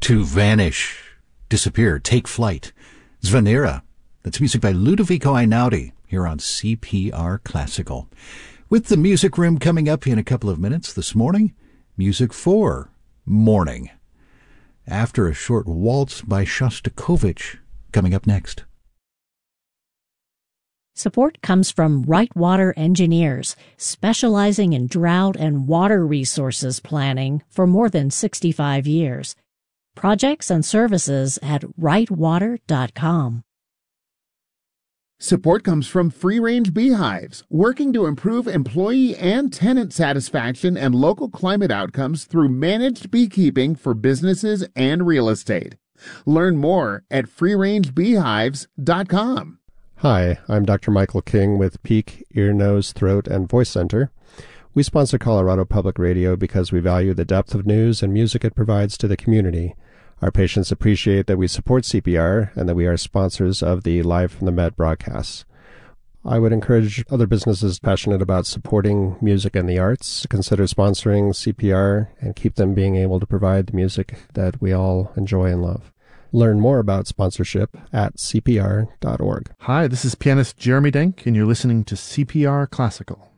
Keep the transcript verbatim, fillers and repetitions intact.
To vanish, disappear, take flight. Zvanera. That's music by Ludovico Einaudi here on C P R Classical. With the Music Room coming up in a couple of minutes this morning, music for morning. After a short waltz by Shostakovich coming up next. Support comes from Right Water Engineers, specializing in drought and water resources planning for more than sixty-five years. Projects and services at right water dot com. Support comes from Free Range Beehives, working to improve employee and tenant satisfaction and local climate outcomes through managed beekeeping for businesses and real estate. Learn more at free range beehives dot com. Hi, I'm Doctor Michael King with Peak Ear, Nose, Throat, and Voice Center. We sponsor Colorado Public Radio because we value the depth of news and music it provides to the community. Our patients appreciate that we support C P R and that we are sponsors of the Live from the Med broadcasts. I would encourage other businesses passionate about supporting music and the arts to consider sponsoring C P R and keep them being able to provide the music that we all enjoy and love. Learn more about sponsorship at c p r dot org. Hi, this is pianist Jeremy Denk, and you're listening to C P R Classical.